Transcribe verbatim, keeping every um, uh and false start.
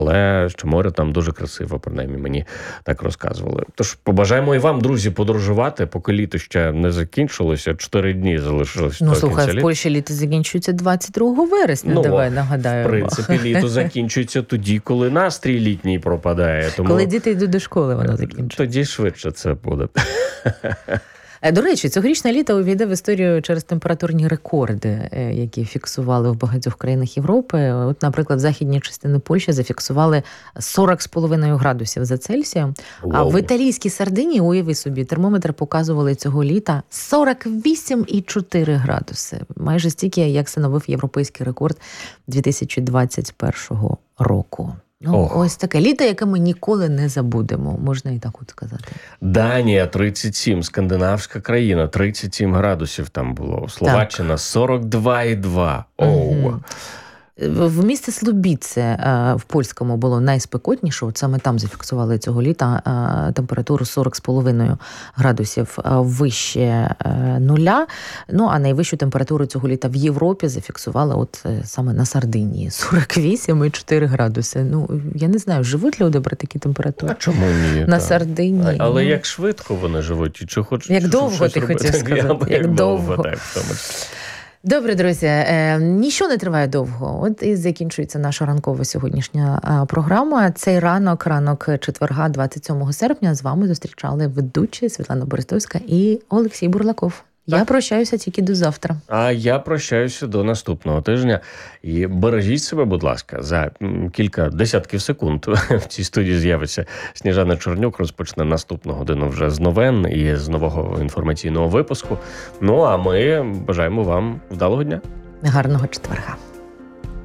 Але що море там дуже красиво, принаймні мені так розказували. Тож побажаємо і вам, друзі, подорожувати, поки літо ще не закінчилося, чотири дні залишилось. Ну, слухай, в Польщі літо закінчується двадцять другого вересня, ну, давай нагадаю. В принципі, літо закінчується тоді, коли настрій літній пропадає. Тому... Коли діти йдуть до школи, воно закінчується. Тоді швидше це буде. До речі, цьогорічне літо увійде в історію через температурні рекорди, які фіксували в багатьох країнах Європи. От, наприклад, в західній частині Польщі зафіксували сорок з половиною градусів за Цельсієм. Wow. А в італійській Сардинії, уяви собі, термометри показували цього літа сорок вісім і чотири градуси. Майже стільки, як становив європейський рекорд дві тисячі двадцять першого року. Ну, Ох. Ось таке літо, яке ми ніколи не забудемо, можна і так от сказати. Данія тридцять сім, скандинавська країна, тридцять сім градусів там було. Словаччина так. сорок два і два. Оу. Угу. В місті Слубіце в польському було найспекотніше, от саме там зафіксували цього літа температуру сорок з половиною градусів вище нуля. Ну, а найвищу температуру цього літа в Європі зафіксували от саме на Сардинії – сорок вісім і чотири градуси. Ну, я не знаю, живуть люди при такій температурі? А чому ні? На так. Сардинії. Але ну... як швидко вони живуть? Чи хоч, як довго, ти робити? хотів сказати? Як, як довго. довго, так, в тому числі. Добре, друзі, е, ніщо не триває довго. От і закінчується наша ранкова сьогоднішня е, програма. Цей ранок, ранок четверга, двадцять сьомого серпня, з вами зустрічали ведучі Світлана Борисовська і Олексій Бурлаков. Так. Я прощаюся тільки до завтра. А я прощаюся до наступного тижня. І бережіть себе, будь ласка, за кілька десятків секунд в цій студії з'явиться Сніжана Чорнюк, розпочне наступну годину вже з новин і з нового інформаційного випуску. Ну, а ми бажаємо вам вдалого дня. Гарного четверга.